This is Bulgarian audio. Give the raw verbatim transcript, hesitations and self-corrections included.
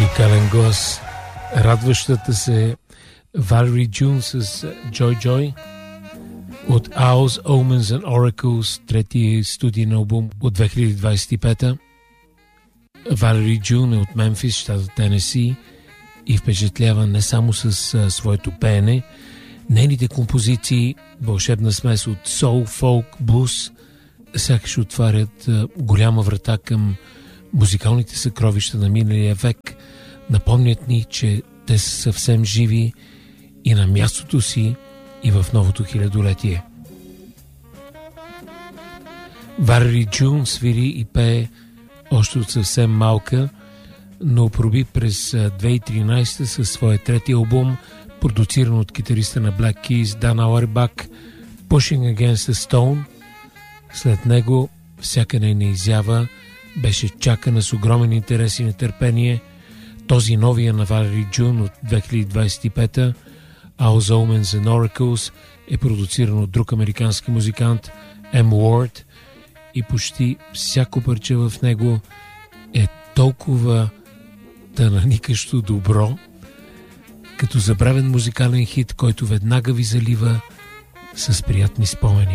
музикален глас. Радващата се Валери Джун с Joy Joy от Owls, Omens and Oracles, третия студиен албум от две хиляди двадесет и пета. Валери Джун е от Мемфис, щата Тенеси, и впечатлява не само с а, своето пеене. Нейните композиции, вълшебна смес от соул, фолк, блуз, сякаш отварят а, голяма врата към музикалните съкровища на миналия век. Напомнят ни, че те са съвсем живи и на мястото си и в новото хилядолетие. Валери Джун свири и пее още от съвсем малка, но проби през две хиляди и тринадесета със своя трети албум, продуциран от китариста на Black Keys Дан Ауербах, Pushing Against the Stone. След него всяка нейна изява беше чакана с огромен интерес и нетърпение. Този новия на Валери Джун от две хиляди двадесет и пета, Owls, Omens and Oracles, е продуциран от друг американски музикант, М. Уорд, и почти всяко парче в него е толкова тананикащо добро, като забравен музикален хит, който веднага ви залива с приятни спомени.